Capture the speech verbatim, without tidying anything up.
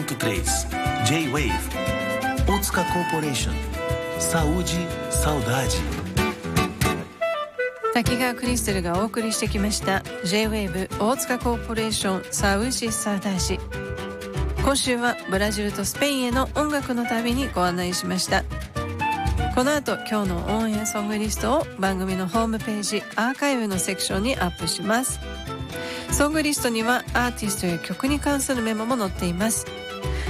ponto três J-Wave 大塚コーポレーション Saúde, Saudade。 滝川クリステルがお送りしてきました J-Wave 大塚コーポレーション Saúde, Saudade。 今週はブラジルとスペインへの音楽の旅にご案内しました。この後今日のオンエアソングリストを番組のホームページアーカイブのセクションにアップします。ソングリストにはアーティストや曲に関するメモも載っています。